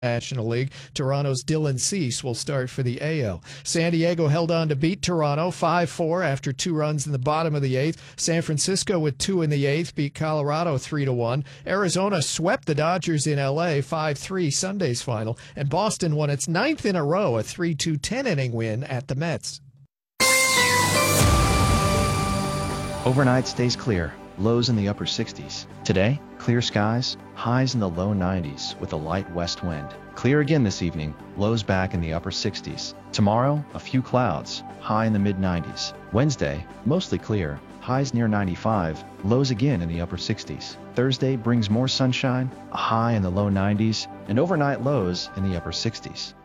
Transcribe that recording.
National League. Toronto's Dylan Cease will start for the AL. San Diego held on to beat Toronto 5-4 after 2 runs in the bottom of the 8th. San Francisco with 2 in the 8th beat Colorado 3-1. Arizona swept the Dodgers in LA 5-3 Sunday's final. And Boston won its 9th in a row, a 3-2 10-inning win at the Mets. Overnight stays clear, lows in the upper 60s. Today, clear skies, highs in the low 90s with a light west wind. Clear again this evening, lows back in the upper 60s. Tomorrow, a few clouds, high in the mid 90s. Wednesday, mostly clear, highs near 95, lows again in the upper 60s. Thursday brings more sunshine, a high in the low 90s, and overnight lows in the upper 60s.